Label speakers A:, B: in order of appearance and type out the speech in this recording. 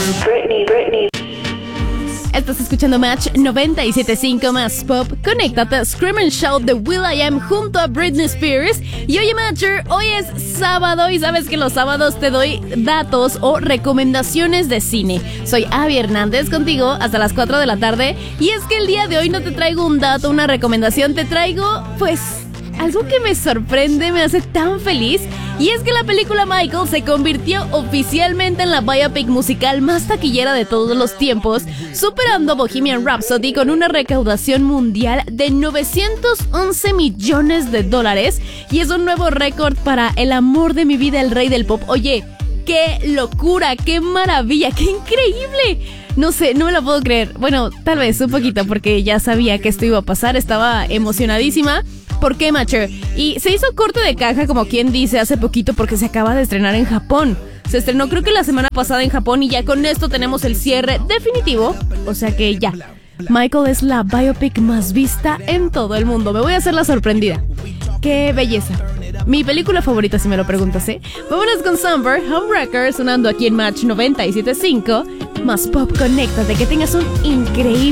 A: Britney.
B: Estás escuchando Match 97.5 más Pop. Conéctate, Scream and Shout de will.i.am junto a Britney Spears. Y oye, Matcher, hoy es sábado y sabes que los sábados te doy datos o recomendaciones de cine. Soy Abby Hernández contigo hasta las 4 de la tarde. Y es que el día de hoy no te traigo un dato, una recomendación, te traigo, pues, algo que me sorprende, me hace tan feliz. Y es que la película Michael se convirtió oficialmente en la biopic musical más taquillera de todos los tiempos, superando Bohemian Rhapsody con una recaudación mundial de $911 millones. Y es un nuevo récord para El amor de mi vida, el rey del pop. Oye, ¡qué locura! ¡Qué maravilla! ¡Qué increíble! No sé, no me lo puedo creer. Bueno, tal vez un poquito porque ya sabía que esto iba a pasar. Estaba emocionadísima. ¿Por qué, Matcher? Y se hizo corte de caja, como quien dice, hace poquito porque se acaba de estrenar en Japón. Se estrenó creo que la semana pasada en Japón y ya con esto tenemos el cierre definitivo. O sea que ya, Michael es la biopic más vista en todo el mundo. Me voy a hacer la sorprendida. ¡Qué belleza! Mi película favorita, si me lo preguntas, ¿eh? Vámonos con Summer, Homewrecker, sonando aquí en Match 97.5. Más Pop, conéctate, que tengas un increíble